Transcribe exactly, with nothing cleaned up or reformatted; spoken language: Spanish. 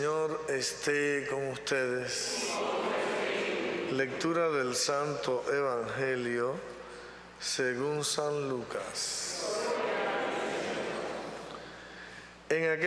Señor esté con ustedes. Lectura del Santo Evangelio según San Lucas. En aquel